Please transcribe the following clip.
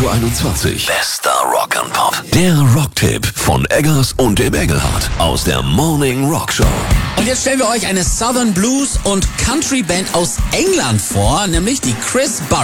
Radio 21. Bester Rock and Pop. Der Rocktipp von Eggers und dem Engelhardt aus der Morning Rock Show. Und jetzt stellen wir euch eine Southern Blues und Country Band aus England vor, nämlich die Chris Barrett.